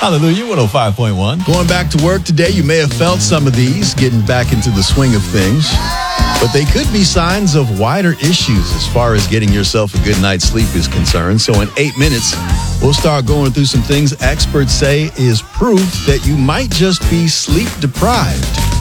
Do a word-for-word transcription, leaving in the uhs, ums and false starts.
Hallelujah, one oh five point one. Going back to work today, you may have felt some of these, getting back into the swing of things. But they could be signs of wider issues as far as getting yourself a good night's sleep is concerned. So in eight minutes, we'll start going through some things experts say is proof that you might just be sleep deprived.